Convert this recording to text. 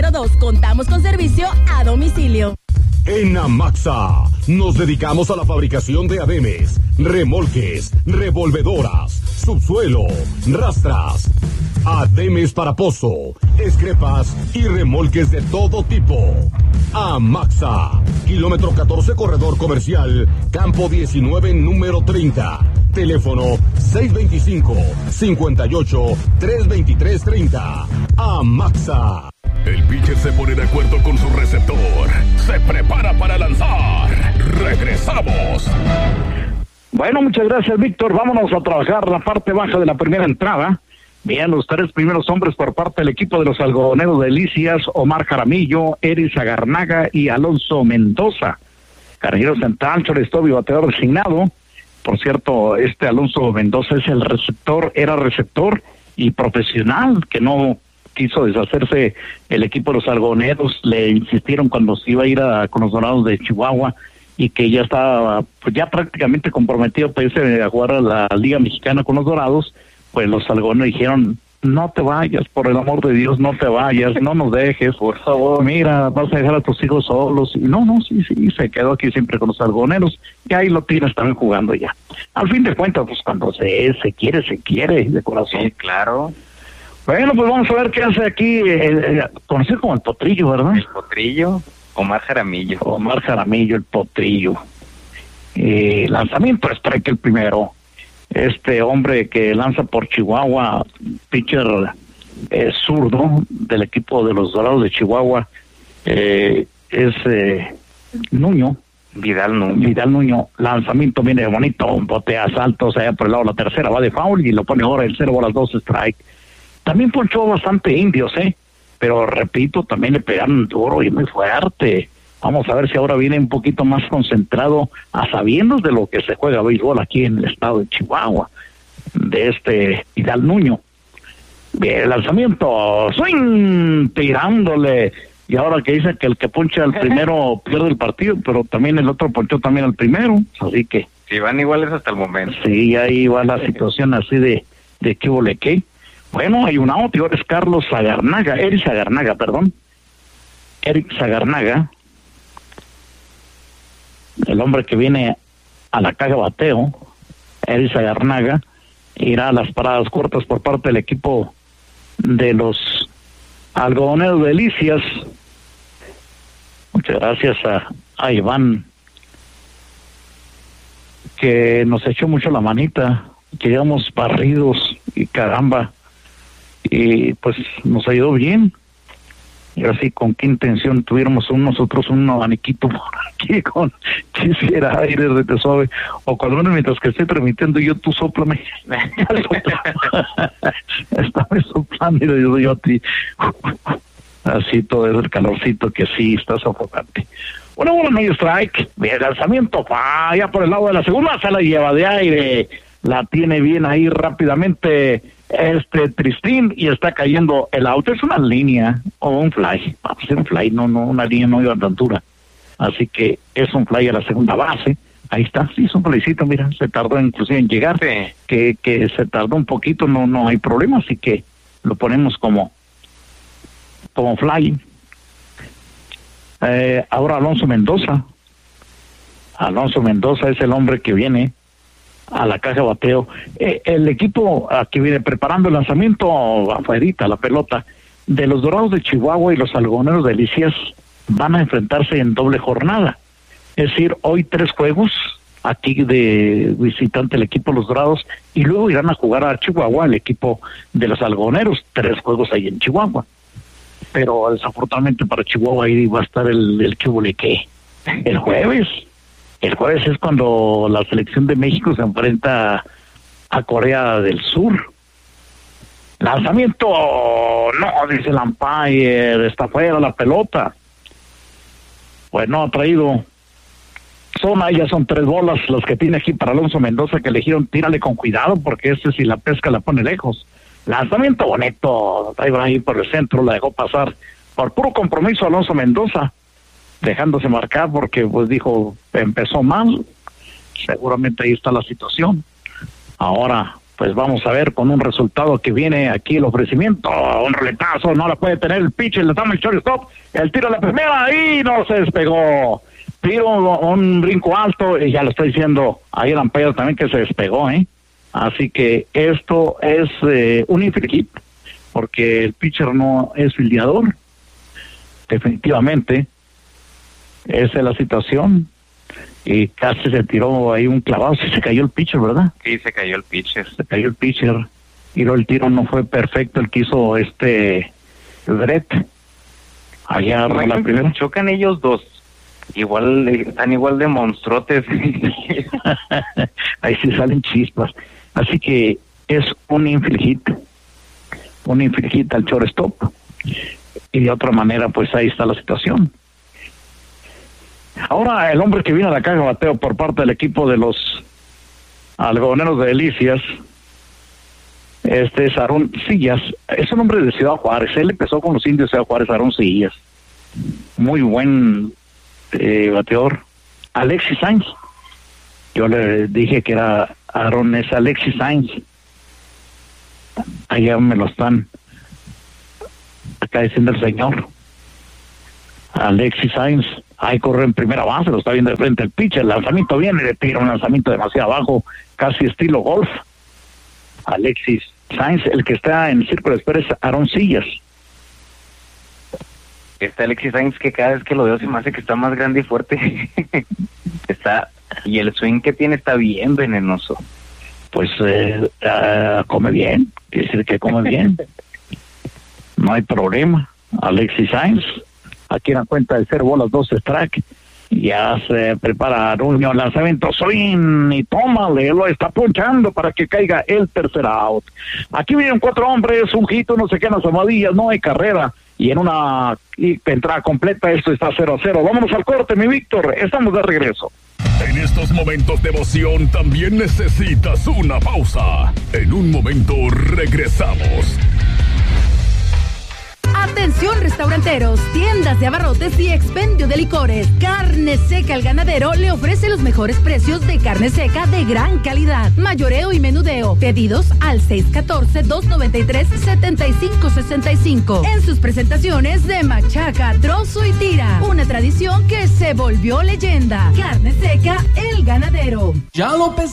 402. Contamos con servicio a domicilio. En Amaxa nos dedicamos a la fabricación de ademes, remolques, revolvedoras, subsuelo, rastras, ademes para pozo, escrepas y remolques de todo tipo. Amaxa, kilómetro 14, corredor comercial, campo 19, número 30. Teléfono 625-58-323-30. Amaxa. El pitcher se pone de acuerdo con su receptor. Se prepara para lanzar. Regresamos. Bueno, muchas gracias, Víctor. Vámonos a trabajar la parte baja de la primera entrada. Bien, los tres primeros hombres por parte del equipo de los algodoneros de Delicias: Omar Jaramillo, Eris Agarnaga y Alonso Mendoza. Carrillo central, shortstop y bateador designado. Por cierto, Alonso Mendoza es el receptor, era receptor y profesional, que no quiso deshacerse el equipo de los algodoneros. Le insistieron cuando se iba a ir con los Dorados de Chihuahua, y que ya estaba pues ya prácticamente comprometido para irse a jugar a la Liga Mexicana con los Dorados. Pues los algodoneros dijeron: no te vayas, por el amor de Dios, no te vayas, no nos dejes, por favor, mira, vas a dejar a tus hijos solos. Y no, sí, se quedó aquí siempre con los algodoneros, y ahí lo tienes también jugando ya. Al fin de cuentas, pues cuando se quiere, de corazón. Sí, claro. Bueno, pues vamos a ver qué hace aquí, conocido como el Potrillo, ¿verdad? El Potrillo, Omar Jaramillo. Omar Jaramillo, el Potrillo. Lanzamiento strike el primero. Hombre que lanza por Chihuahua, pitcher zurdo del equipo de los Dorados de Chihuahua, es Nuño. Vidal Nuño. Lanzamiento viene bonito, un botea saltos allá por el lado de la tercera, va de foul y lo pone ahora el 0-2 strike. También ponchó bastante indios, pero repito, también le pegaron duro y muy fuerte. Vamos a ver si ahora viene un poquito más concentrado, a sabiendas de lo que se juega béisbol aquí en el estado de Chihuahua, de Vidal Nuño. Bien, el lanzamiento, swing, tirándole. Y ahora que dicen que el que poncha al primero pierde el partido, pero también el otro ponchó también al primero, así que... Sí, van iguales hasta el momento. Sí, ahí va la situación así de qué hubo le qué. Bueno, hay un out, y ahora es Eris Agarnaga, el hombre que viene a la caja bateo. Eris Agarnaga irá a las paradas cortas por parte del equipo de los algodoneros de Delicias. Muchas gracias a Iván, que nos echó mucho la manita, que íbamos barridos y caramba, y pues nos ayudó bien. Y así, con qué intención tuviéramos nosotros un abaniquito por aquí con quisiera aire de suave, o cuando mientras que estoy transmitiendo yo, tú sóplame. Estaba soplando y yo a ti. Así todo es el calorcito que sí está sofocante. Bueno, medio strike, bien, lanzamiento, ya por el lado de la segunda, se la lleva de aire, la tiene bien ahí rápidamente Tristín, y está cayendo el out. Es una línea o un fly, vamos a hacer un fly, no, una línea no iba a altura, así que es un fly a la segunda base. Ahí está, sí, es un flycito, mira, se tardó inclusive en llegar, sí. que se tardó un poquito, no hay problema, así que lo ponemos como fly. Ahora Alonso Mendoza es el hombre que viene a la caja bateo. El equipo que viene preparando el lanzamiento afuerita, la pelota de los Dorados de Chihuahua y los algodoneros de Delicias van a enfrentarse en doble jornada. Es decir, hoy 3 juegos aquí de visitante el equipo de los Dorados, y luego irán a jugar a Chihuahua el equipo de los algodoneros, 3 juegos ahí en Chihuahua. Pero desafortunadamente para Chihuahua ahí va a estar el que el jueves. El jueves es cuando la selección de México se enfrenta a Corea del Sur. Lanzamiento, no, dice el umpire, está fuera la pelota. Pues no ha traído zona, ya son 3 bolas las que tiene aquí para Alonso Mendoza, que le dijeron tírale con cuidado porque si la pesca la pone lejos. Lanzamiento bonito, iba ahí por el centro, la dejó pasar por puro compromiso Alonso Mendoza, dejándose marcar porque pues dijo, empezó mal, seguramente ahí está la situación. Ahora pues vamos a ver con un resultado que viene aquí el ofrecimiento, un roletazo, no la puede tener el pitcher, le damos el shortstop, el tiro a la primera y no se despegó. Tiro un brinco alto y ya lo estoy diciendo ahí el umpire también que se despegó, Así que esto es un infield hit, porque el pitcher no es fildeador. Definitivamente esa es la situación. Y casi se tiró ahí un clavado. Sí se cayó el pitcher, ¿verdad? Sí, se cayó el pitcher. Se cayó el pitcher. Y luego el tiro no fue perfecto, el que hizo Brett. Allá la primera. Chocan ellos dos. Están igual de monstruotes. Ahí sí salen chispas. Así que es un infield hit. Un infield hit al shortstop. Y de otra manera, pues ahí está la situación. Ahora el hombre que viene a la caja de bateo por parte del equipo de los Algodoneros de Delicias, es Aarón Sillas. Es un hombre de Ciudad Juárez. Él empezó con los Indios de Ciudad Juárez, Aarón Sillas. Muy buen bateador. Alexis Sainz. Yo le dije que era Aarón, es Alexis Sainz. Allá me lo están acá diciendo el señor. Alexis Sainz, ahí corre en primera base, lo está viendo de frente el pitcher, el lanzamiento viene, le tira un lanzamiento demasiado abajo, casi estilo golf. Alexis Sainz, el que está en el círculo de espera es Aarón Sillas. Este Alexis Sainz que cada vez que lo veo se me hace que está más grande y fuerte. Y el swing que tiene está bien venenoso. Pues come bien, quiere decir que come bien. No hay problema. Alexis Sainz, aquí en la cuenta de 0 bolas, 2 strike. Ya se prepara Nuño, lanzamiento, swing, y tómale, lo está ponchando para que caiga el tercer out. Aquí vienen 4 hombres, un hit, no se quedan las amadillas, no hay carrera. Y en una entrada completa, esto está 0-0. Vámonos al corte, mi Víctor, estamos de regreso. En estos momentos de emoción también necesitas una pausa. En un momento regresamos. Atención restauranteros, tiendas de abarrotes y expendio de licores. Carne Seca El Ganadero le ofrece los mejores precios de carne seca de gran calidad. Mayoreo y menudeo. Pedidos al 614-293-7565. En sus presentaciones de machaca, trozo y tira. Una tradición que se volvió leyenda. Carne Seca El Ganadero. Ya lo